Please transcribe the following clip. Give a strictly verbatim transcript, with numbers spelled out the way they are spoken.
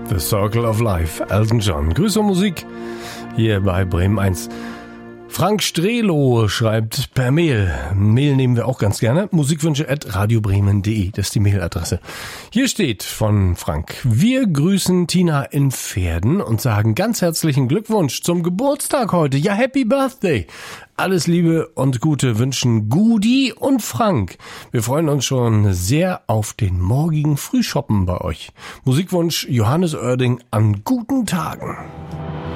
The Circle of Life, Elton John. Grüße und Musik hier bei Bremen eins. Frank Strelo schreibt per Mail. Mail nehmen wir auch ganz gerne. Musikwünsche at radiobremen punkt de. Das ist die Mailadresse. Hier steht von Frank: Wir grüßen Tina in Pferden und sagen ganz herzlichen Glückwunsch zum Geburtstag heute. Ja, Happy Birthday. Alles Liebe und Gute wünschen Gudi und Frank. Wir freuen uns schon sehr auf den morgigen Frühschoppen bei euch. Musikwunsch Johannes Oerding an guten Tagen.